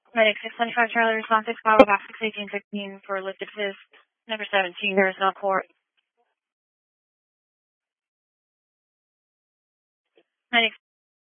Medic 625 Charlie, response 6, Bravo, box 61816 for lifted fist. Number 17, there is no court. Medic